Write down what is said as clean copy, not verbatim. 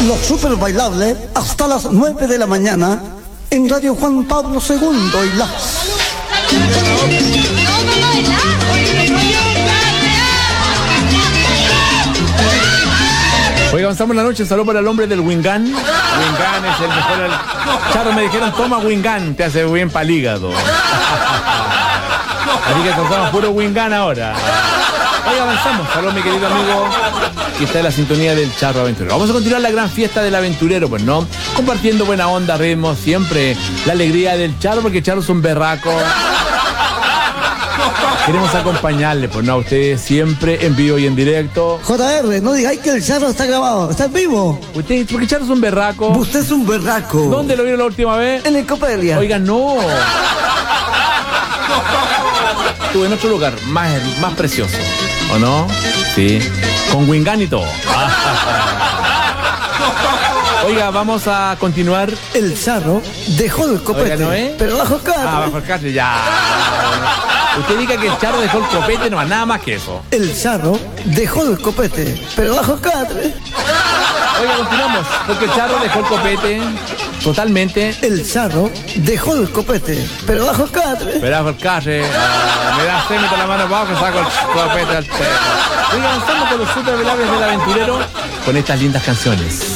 Los super bailables hasta las 9 de la mañana en Radio Juan Pablo II y la... Oiga, avanzamos la noche. Un saludo para el hombre del Wingan. Wingan es el mejor. Charro, me dijeron, toma Wingan, te hace bien para el hígado. Así que cortamos puro Wingan ahora. Oiga, avanzamos. Saludos, mi querido amigo, que está en la sintonía del Charro Aventurero. Vamos a continuar la gran fiesta del aventurero, pues, ¿no? Compartiendo buena onda, ritmo, siempre la alegría del Charro, porque Charro es un berraco. Queremos acompañarle, pues, no, a ustedes siempre en vivo y en directo. JR, no digáis que el Charro está grabado, está en vivo. Usted, porque Charro es un berraco. Usted es un berraco. ¿Dónde lo vieron la última vez? En el Copelia. Oiga, no. Estuve en otro lugar, más precioso, ¿o no? Sí, con Wingan y todo. Oiga, vamos a continuar. El Charro dejó el copete. Oiga, ¿no es? Pero bajo el catre. Bajo el catre, ya. Usted diga que el Charro dejó el copete, no, nada más que eso. El Charro dejó el copete, pero bajo el catre. Oiga, continuamos, porque el Charro dejó el copete totalmente. El Charro dejó el copete, pero bajo el catre. Pero bajo el catre, me da usted, meto la mano abajo y saco el copete al techo. Oiga, avanzamos con los super velables del aventurero con estas lindas canciones.